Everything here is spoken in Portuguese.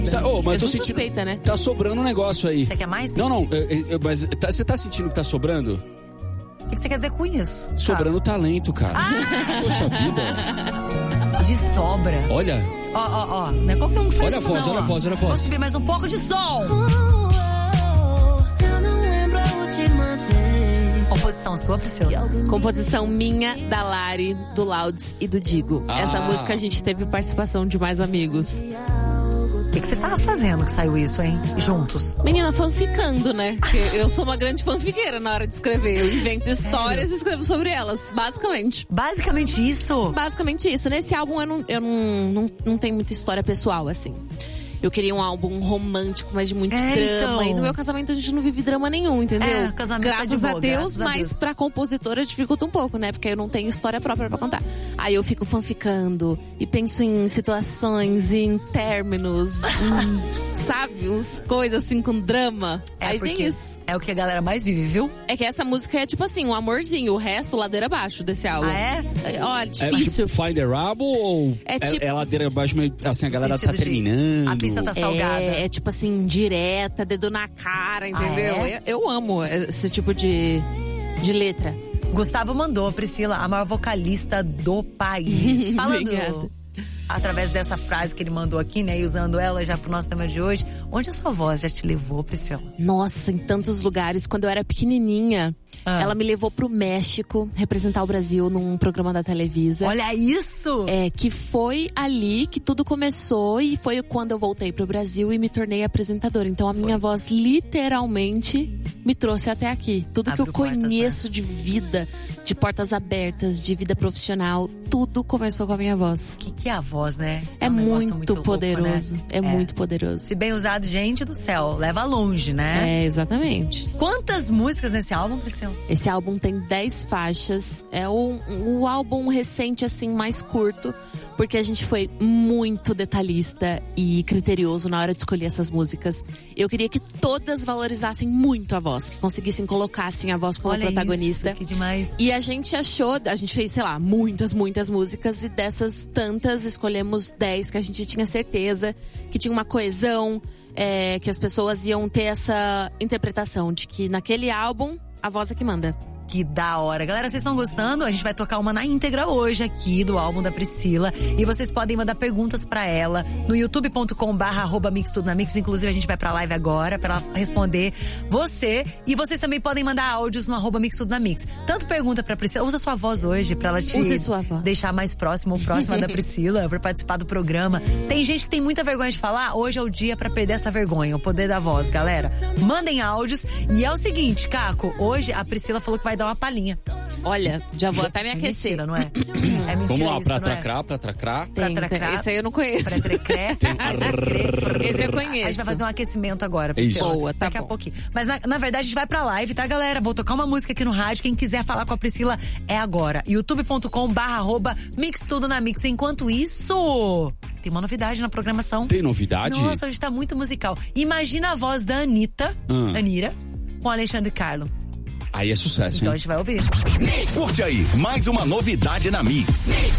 Mas eu tô sou sentindo, suspeita, né? tá sobrando um negócio aí. Você quer mais? Não, mas você tá sentindo que tá sobrando? O que você quer dizer com isso? Sobrando talento, cara. Poxa vida. De sobra. Olha. Ó. Não é qualquer um que faz Olha isso, a voz, não, olha a ó. voz, olha a voz. Vou subir mais um pouco de som. Eu não lembro a última vez. Composição sua, Priscila? Composição minha, da Lari, do Louds e do Digo. Essa música a gente teve participação de mais amigos. O que você estava fazendo que saiu isso, hein? Juntos. Menina, fanficando, né? Porque eu sou uma grande fanfiqueira na hora de escrever. Eu invento histórias e escrevo sobre elas, basicamente. Basicamente isso? Basicamente isso. Nesse álbum eu não tenho muita história pessoal, assim. Eu queria um álbum romântico, mas de muito drama. Então. E no meu casamento a gente não vive drama nenhum, entendeu? Casamento graças tá de boa, a Deus, graças a mas Deus. pra compositora dificulta um pouco, né? Porque eu não tenho história própria pra contar. Aí eu fico fanficando e penso em situações, em términos, sabe? Uns coisas assim com drama. Aí vem isso. É o que a galera mais vive, viu? É que essa música é tipo assim, um amorzinho. O resto, ladeira abaixo desse álbum. Olha, difícil. É tipo Find the Rabo ou é ladeira abaixo, mas assim, a galera tá terminando? A pista tá salgada. É tipo assim, direta, dedo na cara, entendeu? Eu amo esse tipo de letra. Gustavo mandou, Priscila, a maior vocalista do país. Falando através dessa frase que ele mandou aqui, né? E usando ela já pro nosso tema de hoje. Onde a sua voz já te levou, Priscila? Nossa, em tantos lugares. Quando eu era pequenininha, ela me levou pro México representar o Brasil num programa da Televisa. Olha isso! Que foi ali que tudo começou e foi quando eu voltei pro Brasil e me tornei apresentadora. Então a minha voz literalmente me trouxe até aqui. Tudo que eu conheço de vida, de portas abertas, de vida profissional, tudo começou com a minha voz. O que é a voz, né? É um muito Louco, poderoso. né? É muito poderoso. Se bem usado, gente do céu, leva longe, né? Exatamente. Quantas músicas nesse álbum, Priscila? Esse álbum tem 10 faixas. É o álbum recente, assim, mais curto. Porque a gente foi muito detalhista e criterioso na hora de escolher essas músicas. Eu queria que todas valorizassem muito a voz. Que conseguissem colocar, assim, a voz como protagonista. Isso, que demais. E a gente fez, sei lá, muitas músicas. E dessas tantas, escolhemos 10 que a gente tinha certeza que tinha uma coesão. Que as pessoas iam ter essa interpretação de que naquele álbum, a voz é que manda. Que da hora. Galera, vocês estão gostando? A gente vai tocar uma na íntegra hoje aqui do álbum da Priscila. E vocês podem mandar perguntas pra ela no youtube.com/mixtudonamix. Inclusive, a gente vai pra live agora pra ela responder você. E vocês também podem mandar áudios no @mixtudonamix. Tanto pergunta pra Priscila. Usa sua voz hoje pra ela te deixar mais próximo ou próxima da Priscila pra participar do programa. Tem gente que tem muita vergonha de falar. Hoje é o dia pra perder essa vergonha. O poder da voz, galera. Mandem áudios. E é o seguinte, Caco. Hoje a Priscila falou que vai dar uma palhinha. Olha, já vou até me aquecer. Mentira, não é? É mentira. Vamos lá, isso, pra não tracrar, pra tracrar. Pra tracrar. Esse aí eu não conheço. Pra trecré. Esse eu conheço. A gente vai fazer um aquecimento agora, Priscila. Boa, tá daqui bom. a pouquinho. Mas na verdade a gente vai pra live, tá, galera? Vou tocar uma música aqui no rádio. Quem quiser falar com a Priscila é agora. youtube.com/mixtudonamix. Enquanto isso, tem uma novidade na programação. Tem novidade? Nossa, hoje tá muito musical. Imagina a voz da Anitta, Anira, com Alexandre Carlo. Aí é sucesso, Então hein? a gente vai ouvir. Curte aí, mais uma novidade na Mix.